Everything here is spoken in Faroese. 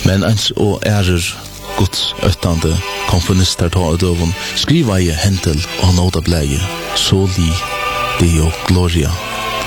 Men ens og Guds öttande konfonister ta av døven skriva i hentel og nota blæge Soli Deo Gloria